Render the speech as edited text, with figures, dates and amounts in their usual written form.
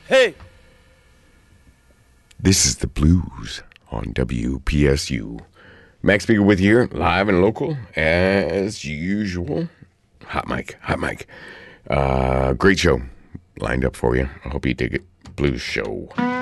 Hey! This is the blues on WPSU. Max Speaker with you here, live and local, as usual. Hot mic. Great show lined up for you. I hope you dig it. Blues show.